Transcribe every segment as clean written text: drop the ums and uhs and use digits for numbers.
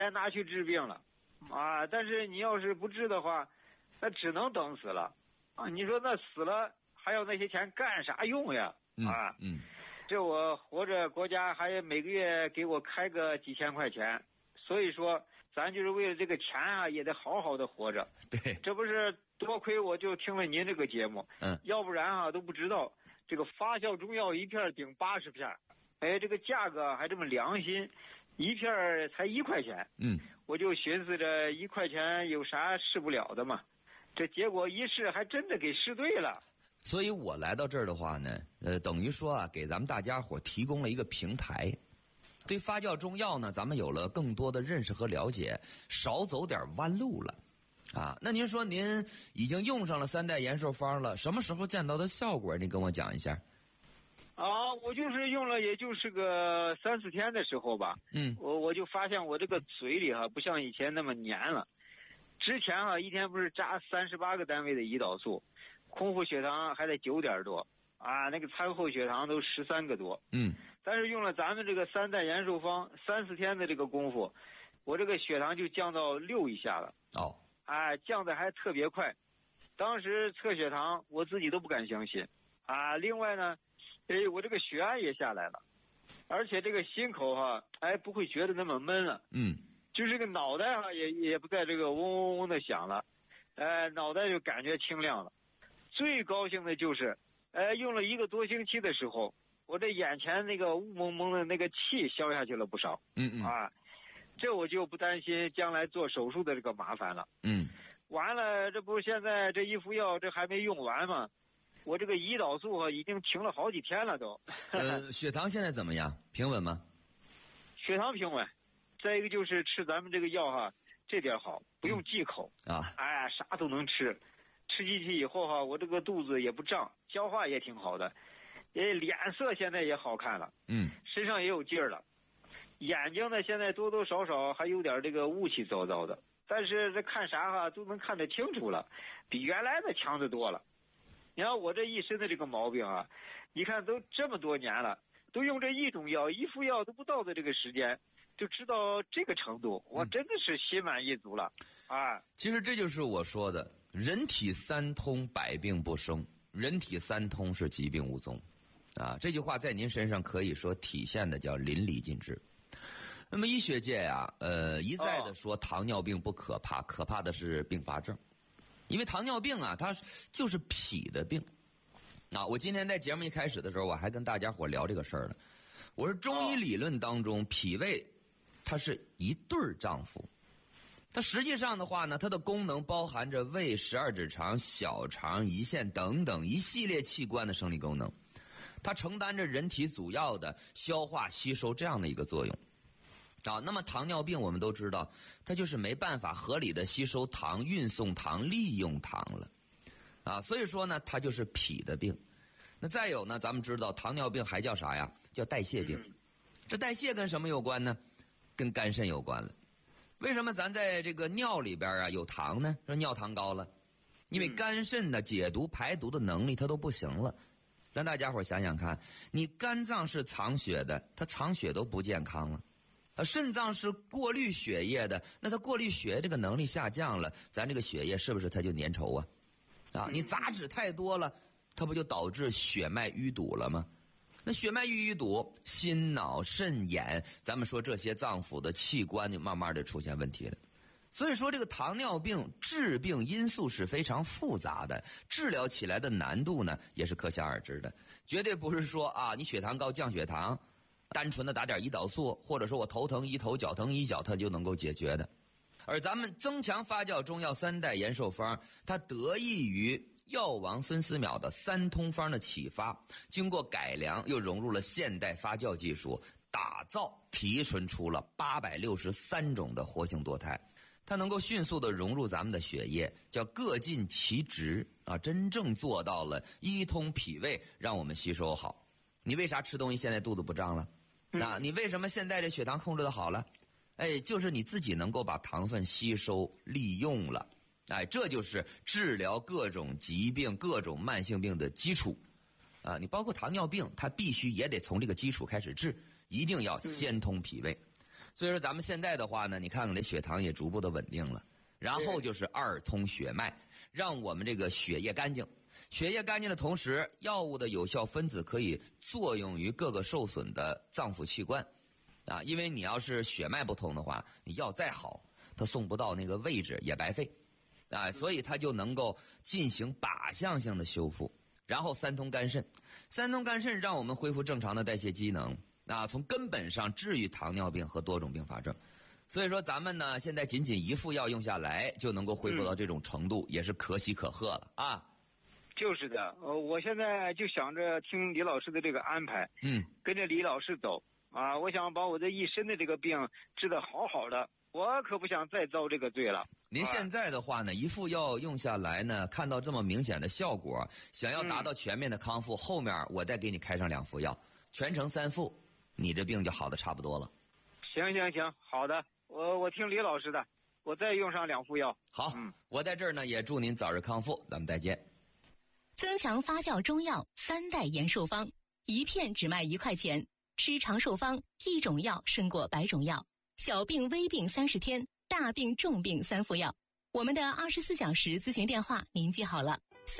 该拿去治病了啊。但是你要是不治的话，那只能等死了啊。你说那死了还要那些钱干啥用呀？啊，这我活着，国家还每个月给我开个几千块钱，所以说咱就是为了这个钱啊，也得好好的活着。 对， 这不是多亏我就听了您这个节目，要不然啊都不知道这个发酵中药一片顶80片，哎，这个价格还这么良心，一片才1块钱。我就寻思着1块钱有啥试不了的嘛，这结果一试还真的给试对了。 所以我来到这儿的话呢，等于说啊，给咱们大家伙提供了一个平台。对发酵中药呢，咱们有了更多的认识和了解，少走点弯路了啊。那您说您已经用上了3代延寿方了，什么时候见到的效果？您跟我讲一下。 啊，我就是用了，也就是个3、4天的时候吧。我就发现我这个嘴里不像以前那么黏了。之前一天不是扎38个单位的胰岛素，空腹血糖还得9点多啊，那个餐后血糖都13个多。但是用了咱们这个3代延寿方，3、4天的这个功夫，我这个血糖就降到6以下了。降的还特别快。当时测血糖，我自己都不敢相信啊。另外呢，我这个血压也下来了，而且这个心口不会觉得那么闷了。就是这个脑袋也不再这个嗡嗡嗡的响了，脑袋就感觉清亮了。最高兴的就是，用了1个多星期的时候，我这眼前那个雾蒙蒙的那个气消下去了不少。这我就不担心将来做手术的这个麻烦了。完了，这不是现在这一副药这还没用完吗？我这个胰岛素已经停了好几天了都。 血糖现在怎么样？平稳吗？ 血糖平稳。再一个就是吃咱们这个药这点好，不用忌口啥都能吃。吃进去以后我这个肚子也不胀，消化也挺好的，脸色现在也好看了。身上也有劲儿了。眼睛呢现在多多少少还有点这个雾气糟糟的，但是这看啥都能看得清楚了，比原来的强得多了。你看我这一身的这个毛病你看都这么多年了，都用这一种药，一副药都不到的这个时间，就知道这个程度，我真的是心满意足了其实这就是我说的人体3通，百病不生。人体3通是疾病无踪这句话在您身上可以说体现的叫淋漓尽致。那么医学界一再的说糖尿病不可怕，可怕的是并发症。因为糖尿病它就是脾的病我今天在节目一开始的时候，我还跟大家伙聊这个事儿呢。我说中医理论当中，脾胃它是一对丈夫，它实际上的话呢，它的功能包含着胃、12指肠、小肠、胰腺等等一系列器官的生理功能，它承担着人体主要的消化吸收这样的一个作用那么糖尿病我们都知道，它就是没办法合理的吸收糖、运送糖、利用糖了所以说呢，它就是脾的病。那再有呢，咱们知道糖尿病还叫啥呀？叫代谢病。这代谢跟什么有关呢？跟肝肾有关了。为什么咱在这个尿里边有糖呢？说尿糖高了，因为肝肾的解毒排毒的能力它都不行了。让大家伙想想看，你肝脏是藏血的，它藏血都不健康了。肾脏是过滤血液的，那它过滤血液这个能力下降了，咱这个血液是不是它就粘稠你杂质太多了，它不就导致血脉淤堵了吗？那血脉淤堵，心脑肾眼，咱们说这些脏腑的器官就慢慢的出现问题了。所以说这个糖尿病致病因素是非常复杂的，治疗起来的难度呢也是可想而知的。绝对不是说你血糖高降血糖，单纯的打点胰岛素，或者说我头疼医头脚疼医脚，它就能够解决的。而咱们增强发酵中药3代延寿方，它得益于药王孙思邈的3通方的启发，经过改良又融入了现代发酵技术，打造提纯出了863种的活性多肽。它能够迅速的融入咱们的血液，叫各尽其职真正做到了一通脾胃，让我们吸收好。你为啥吃东西现在肚子不胀了你为什么现在这血糖控制的好了？就是你自己能够把糖分吸收利用了。这就是治疗各种疾病、各种慢性病的基础你包括糖尿病，它必须也得从这个基础开始治，一定要先通脾胃。 所以说咱们现在的话呢，你看看这血糖也逐步的稳定了，然后就是二通血脉，让我们这个血液干净。血液干净的同时，药物的有效分子可以作用于各个受损的脏腑器官，啊，因为你要是血脉不通的话，你药再好，它送不到那个位置也白费，啊，所以它就能够进行靶向性的修复。然后三通肝肾，三通肝肾让我们恢复正常的代谢机能，啊，从根本上治愈糖尿病和多种并发症。所以说咱们呢，现在仅仅一副药用下来就能够恢复到这种程度，也是可喜可贺了啊。 就是的，我现在就想着听李老师的这个安排，跟着李老师走啊，我想把我这一身的这个病治得好好的，我可不想再遭这个罪了。 您现在的话呢，一副药用下来呢，看到这么明显的效果，想要达到全面的康复，后面我再给你开上2副药，全程3副，你这病就好的差不多了。 行，好的，我听李老师的，我再用上2副药。 好，我在这儿呢也祝您早日康复，咱们再见。 增强发酵中药3代延寿方，一片只卖1块钱，吃长寿方，1种药胜过100种药，小病微病30天，大病重病3副药。我们的24小时咨询电话您记好了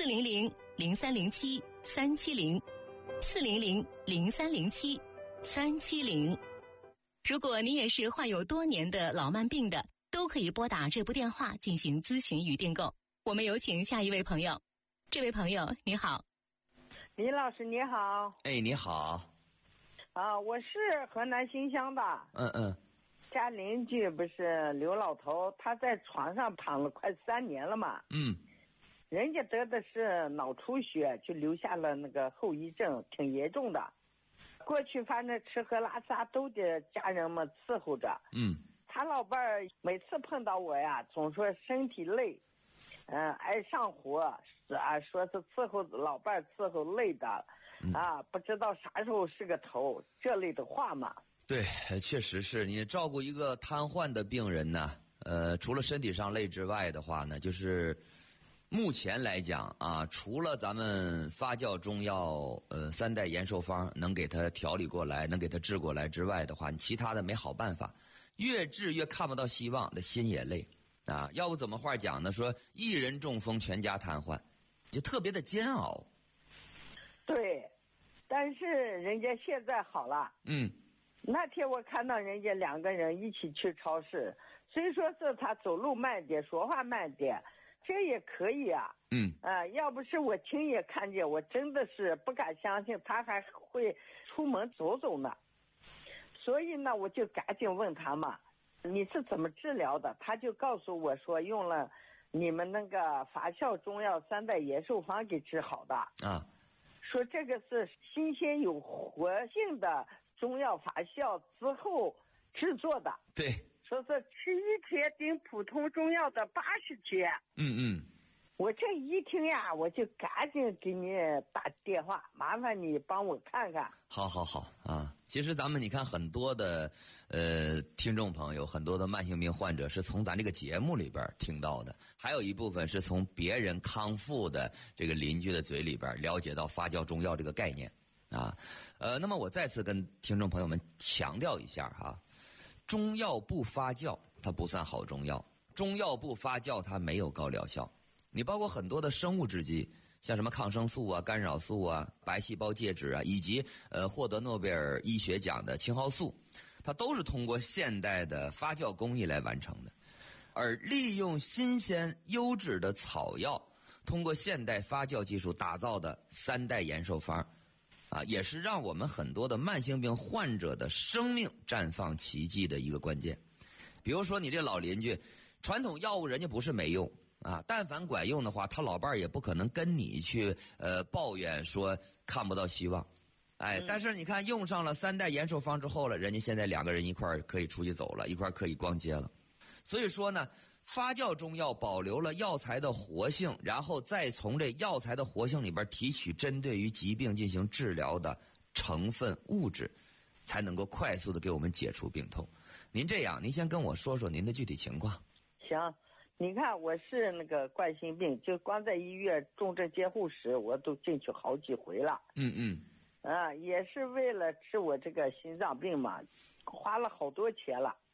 ，400-0307-370，400-0307-370。如果您也是患有多年的老慢病的，都可以拨打这部电话进行咨询与订购。我们有请下一位朋友。这位朋友你好。 李老师你好。 哎，你好。 啊，我是河南新乡的。家邻居不是刘老头，他在床上躺了快3年了嘛。人家得的是脑出血，就留下了那个后遗症，挺严重的。过去反正吃喝拉撒都得家人们伺候着。他老伴儿每次碰到我呀，总说身体累，爱上火，说是伺候老伴儿伺候累的，不知道啥时候是个头，这类的话嘛。 对，确实是你照顾一个瘫痪的病人呢，除了身体上累之外的话呢，就是目前来讲啊，除了咱们发酵中药3代延寿方能给他调理过来，能给他治过来之外的话，你其他的没好办法，越治越看不到希望，的心也累啊。要不怎么话讲呢？说一人中风全家瘫痪，就特别的煎熬。 对，但是人家现在好了。那天我看到人家2个人一起去超市，虽说是他走路慢点，说话慢点，这也可以啊。要不是我亲眼看见，我真的是不敢相信他还会出门走走呢。所以呢，我就赶紧问他嘛，你是怎么治疗的？他就告诉我说，用了你们那个发酵中药3代延寿方给治好的。说这个是新鲜有活性的中药发酵之后制作的。 对， 说是吃1天顶普通中药的80天。我这一听呀，我就赶紧给你打电话，麻烦你帮我看看。 好啊！其实咱们你看很多的听众朋友，很多的慢性病患者是从咱这个节目里边听到的，还有一部分是从别人康复的这个邻居的嘴里边了解到发酵中药这个概念啊。那么我再次跟听众朋友们强调一下哈，中药不发酵它不算好中药，中药不发酵它没有高疗效。你包括很多的生物制剂，像什么抗生素啊、干扰素啊、白细胞介质啊，以及获得诺贝尔医学奖的青蒿素，它都是通过现代的发酵工艺来完成的。而利用新鲜优质的草药，通过现代发酵技术打造的3代延寿方，也是让我们很多的慢性病患者的生命绽放奇迹的一个关键。比如说你这老邻居，传统药物人家不是没用。但凡管用的话，他老伴儿也不可能跟你去抱怨说看不到希望，但是你看用上了3代延寿方之后了，人家现在2个人一块儿可以出去走了，一块儿可以逛街了。所以说呢，发酵中药保留了药材的活性，然后再从这药材的活性里边提取针对于疾病进行治疗的成分物质，才能够快速的给我们解除病痛。您这样，您先跟我说说您的具体情况。 行。你看我是那个冠心病，就光在医院重症监护室我都进去好几回了。也是为了治我这个心脏病嘛，花了好多钱了。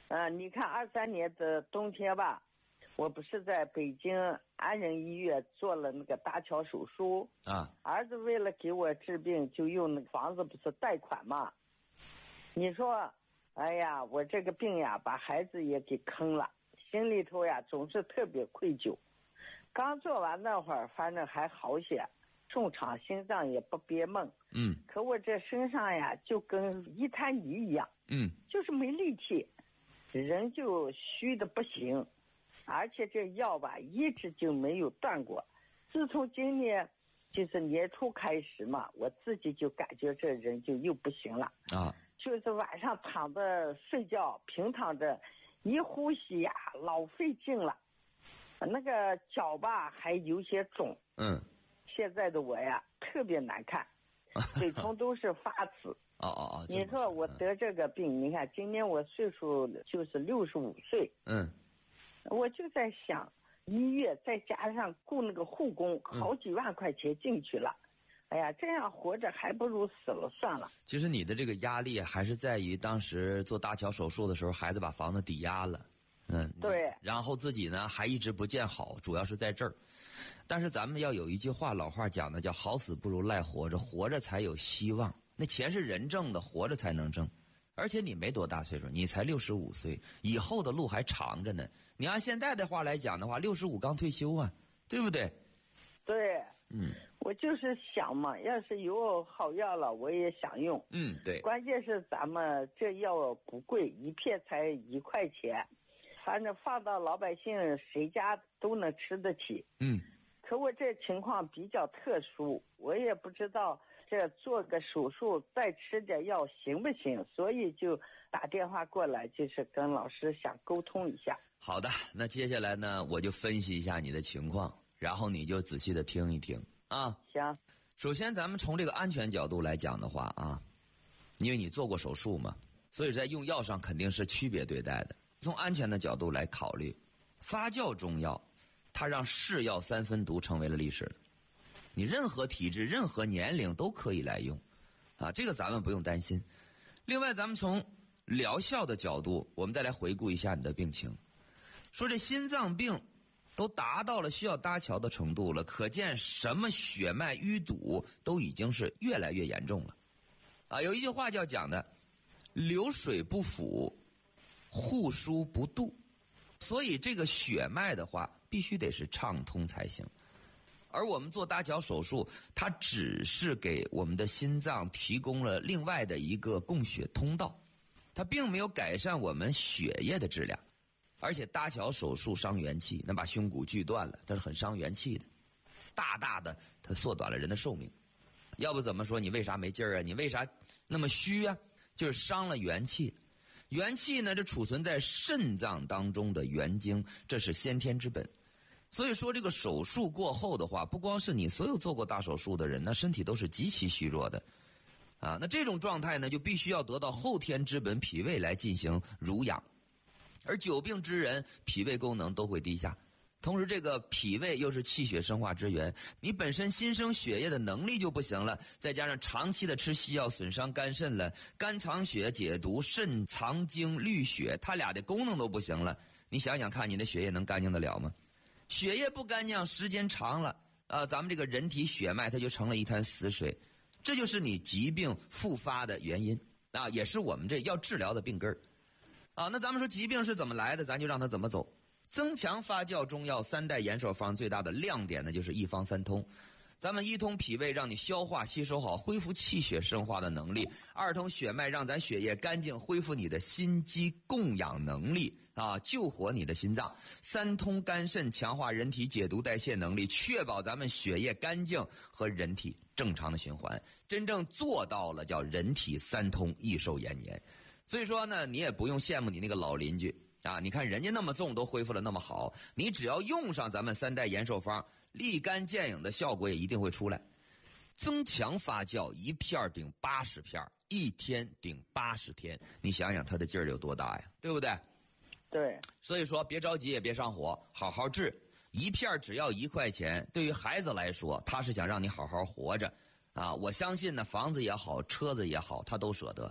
你看23年的冬天吧，我不是在北京安仁医院做了那个搭桥手术啊。 儿子为了给我治病，就用那个房子不是贷款嘛。你说，哎呀，我这个病呀，把孩子也给坑了，心里头呀总是特别愧疚。刚做完那会儿，反正还好些，重创心脏也不憋闷。可我这身上呀，就跟一滩泥一样。就是没力气，人就虚的不行。而且这药吧，一直就没有断过。自从今年就是年初开始嘛，我自己就感觉这人就又不行了啊。就是晚上躺着睡觉，平躺着，一呼吸呀，老费劲了。那个脚吧还有些肿。现在的我呀，特别难看，嘴唇都是发紫。你说我得这个病，你看今年我岁数就是65岁。我就在想，医院再加上雇那个护工，好几万块钱进去了。哎呀，这样活着还不如死了算了。 其实你的这个压力还是在于当时做搭桥手术的时候，孩子把房子抵押了。 对。 然后自己呢还一直不见好，主要是在这儿。但是咱们要有一句话，老话讲的叫好死不如赖活着，活着才有希望。那钱是人挣的，活着才能挣。而且你没多大岁数，你才65岁，以后的路还长着呢。你按现在的话来讲的话，65刚退休啊，对不对？ 对。我就是想嘛，要是有好药了，我也想用。 对。 关键是咱们这药不贵，一片才1块钱，反正放到老百姓谁家都能吃得起。可我这情况比较特殊，我也不知道这做个手术再吃点药行不行，所以就打电话过来，就是跟老师想沟通一下。 好的，那接下来呢，我就分析一下你的情况，然后你就仔细的听一听啊。 行。 首先咱们从这个安全角度来讲的话啊，因为你做过手术嘛，所以在用药上肯定是区别对待的。从安全的角度来考虑，发酵中药它让是药3分毒成为了历史了。你任何体质任何年龄都可以来用啊，这个咱们不用担心。另外咱们从疗效的角度，我们再来回顾一下你的病情。说这心脏病都达到了需要搭桥的程度了，可见什么血脉淤堵都已经是越来越严重了啊。有一句话叫讲的，流水不腐，户枢不渡。所以这个血脉的话必须得是畅通才行。而我们做搭桥手术，它只是给我们的心脏提供了另外的一个供血通道，它并没有改善我们血液的质量。而且搭桥手术伤元气，那把胸骨锯断了，它是很伤元气的，大大的它缩短了人的寿命。要不怎么说你为啥没劲儿啊？你为啥那么虚啊？就是伤了元气。元气呢，这储存在肾脏当中的元精，这是先天之本。所以说这个手术过后的话，不光是你所有做过大手术的人，那身体都是极其虚弱的啊。那这种状态呢，就必须要得到后天之本脾胃来进行濡养。而久病之人，脾胃功能都会低下，同时这个脾胃又是气血生化之源，你本身新生血液的能力就不行了，再加上长期的吃西药损伤肝肾了，肝藏血解毒，肾藏精滤血，它俩的功能都不行了，你想想看，你的血液能干净得了吗？血液不干净，时间长了咱们这个人体血脉它就成了一滩死水，这就是你疾病复发的原因啊，也是我们这要治疗的病根儿啊。那咱们说疾病是怎么来的，咱就让它怎么走。增强发酵中药3代延寿方最大的亮点呢，就是一方三通。咱们一通脾胃，让你消化吸收好，恢复气血生化的能力；二通血脉，让咱血液干净，恢复你的心肌供氧能力啊，救活你的心脏；三通肝肾，强化人体解毒代谢能力，确保咱们血液干净和人体正常的循环，真正做到了叫人体三通，益寿延年。所以说呢，你也不用羡慕你那个老邻居啊，你看人家那么重都恢复了那么好，你只要用上咱们3代延寿方，立竿见影的效果也一定会出来。增强发酵，1片顶80片，1天顶80天，你想想它的劲儿有多大呀，对不对？ 对。 所以说别着急也别上火，好好治。1片只要1块钱，对于孩子来说，他是想让你好好活着啊。我相信呢，房子也好，车子也好，他都舍得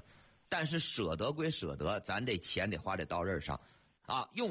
但是舍得归舍得，咱这钱得花在刀刃上，啊，用